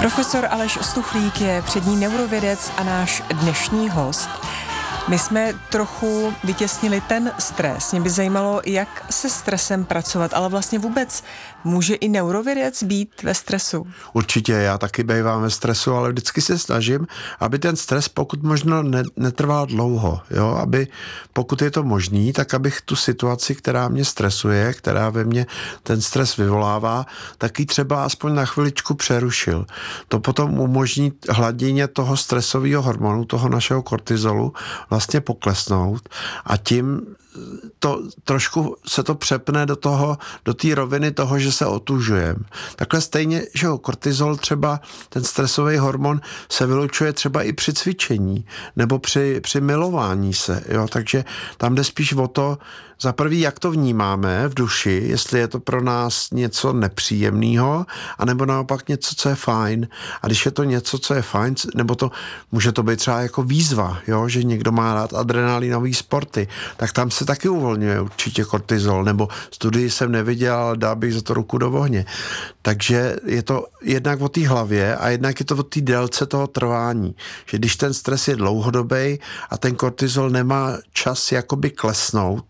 Profesor Aleš Stuchlík je přední neurovědec a náš dnešní host. My jsme trochu vytěsnili ten stres. Mě by zajímalo, jak se stresem pracovat, ale vlastně vůbec může i neurovědec být ve stresu? Určitě, já taky bývám ve stresu, ale vždycky se snažím, aby ten stres pokud možno netrval dlouho, jo? Aby pokud je to možný, tak abych tu situaci, která mě stresuje, která ve mně ten stres vyvolává, tak ji třeba aspoň na chviličku přerušil. To potom umožní hladině toho stresového hormonu, toho našeho kortizolu, vlastně poklesnout a tím to trošku se to přepne do té roviny toho, že se otužujeme. Takhle stejně, že kortizol třeba, ten stresový hormon se vylučuje třeba i při cvičení nebo při milování se, jo, takže tam jde spíš o to, za prvý, jak to vnímáme v duši, jestli je to pro nás něco nepříjemného, anebo naopak něco, co je fajn. A když je to něco, co je fajn, nebo to může to být třeba jako výzva, jo, že někdo má rád adrenalinové sporty, tak tam se taky uvolňuje určitě kortizol, nebo studii jsem neviděl, ale dal bych za to ruku do ohně. Takže je to jednak o té hlavě a jednak je to o té délce toho trvání. Že když ten stres je dlouhodobý a ten kortizol nemá čas jakoby klesnout,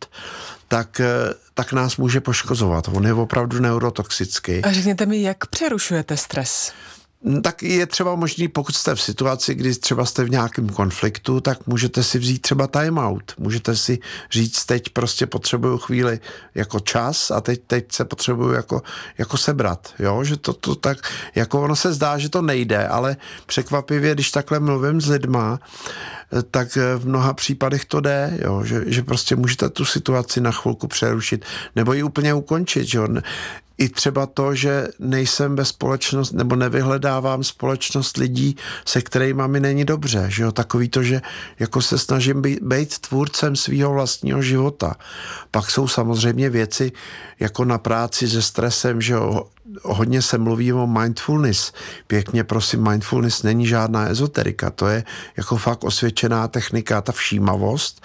tak nás může poškozovat. On je opravdu neurotoxický. A řekněte mi, jak přerušujete stres? Tak je třeba možný, pokud jste v situaci, kdy třeba jste v nějakém konfliktu, tak můžete si vzít třeba timeout. Můžete si říct, teď prostě potřebuju chvíli jako čas a teď se potřebuju jako sebrat. Jo? Že to tak, jako ono se zdá, že to nejde, ale překvapivě, když takhle mluvím s lidma, tak v mnoha případech to jde, jo? Že prostě můžete tu situaci na chvilku přerušit nebo ji úplně ukončit. Že? I třeba to, že nejsem ve společnost nebo nevyhledávám společnost lidí, se kterými mi není dobře. Že jo? Takový to, že jako se snažím být tvůrcem svého vlastního života. Pak jsou samozřejmě věci jako na práci se stresem, že jo? Hodně se mluví o mindfulness. Pěkně prosím, mindfulness není žádná ezoterika. To je jako fakt osvědčená technika, ta všímavost,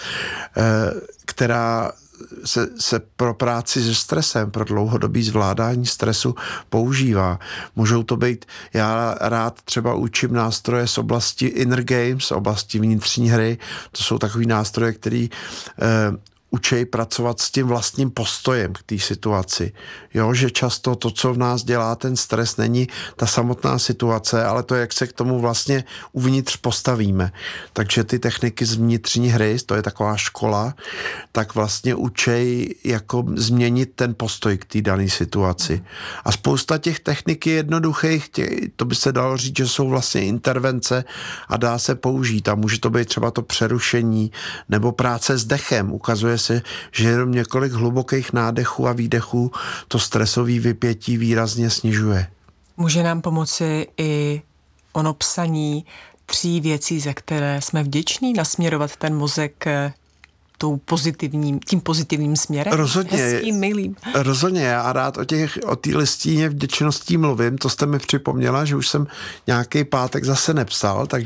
která se pro práci se stresem, pro dlouhodobý zvládání stresu používá. Můžou to být, já rád třeba učím nástroje z oblasti inner games, z oblasti vnitřní hry. To jsou takový nástroje, který učej pracovat s tím vlastním postojem k té situaci. Jo, že často to, co v nás dělá ten stres, není ta samotná situace, ale to, jak se k tomu vlastně uvnitř postavíme. Takže ty techniky z vnitřní hry, to je taková škola, tak vlastně učej jako změnit ten postoj k té dané situaci. A spousta těch technik je jednoduchých, to by se dalo říct, že jsou vlastně intervence a dá se použít. A může to být třeba to přerušení nebo práce s dechem. Ukazuje se, že jenom několik hlubokých nádechů a výdechů to stresové vypětí výrazně snižuje. Může nám pomoci i ono psaní 3 věcí, za které jsme vděční, nasměrovat ten mozek tím pozitivním směrem? Rozhodně. Hezkým, milým. Rozhodně, já rád o té listině vděčností mluvím, to jste mi připomněla, že už jsem nějaký pátek zase nepsal, takže